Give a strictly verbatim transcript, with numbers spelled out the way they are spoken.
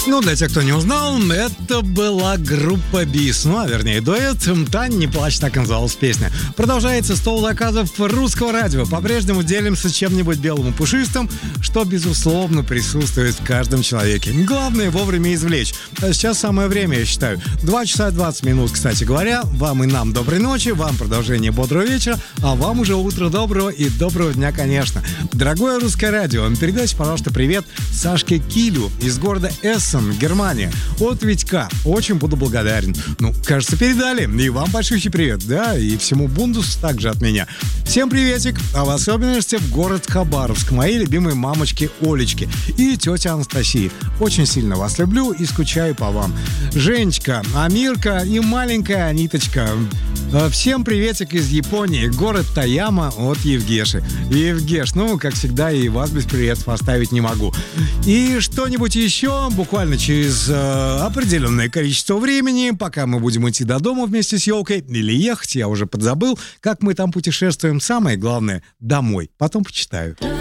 Ну, для тех, кто не узнал, это была группа Бис, ну, а вернее дуэт «Тань, не плачь», так и называлась песня. Продолжается стол заказов русского радио. По-прежнему делимся чем-нибудь белым и пушистым, что, безусловно, присутствует в каждом человеке. Главное вовремя извлечь. А сейчас самое время, я считаю. два часа двадцать минут, кстати говоря. Вам и нам доброй ночи, вам продолжение бодрого вечера, а вам уже утро доброго и доброго дня, конечно. Дорогое русское радио, передайте, пожалуйста, привет Сашке Килю из города Эссен, Германия. От Витька. Очень буду благодарен. Ну, кажется, передали. И вам большущий привет, да, и всему Бундусу также от меня. Всем приветик, а в особенности в город Хабаровск, моей любимой мамочки Олечки и тете Анастасии. Очень сильно вас люблю и скучаю по вам. Женечка, Амирка и маленькая Аниточка. Всем приветик из Японии, город Таяма от Евгеши. Евгеш, ну, как всегда, и вас без приветств оставить не могу. И что-нибудь еще, буквально через э, определенное количество времени, пока мы будем идти до дома вместе с елкой, или ехать, я уже подзабыл, как мы там путешествуем. Самое главное, домой. Потом почитаю.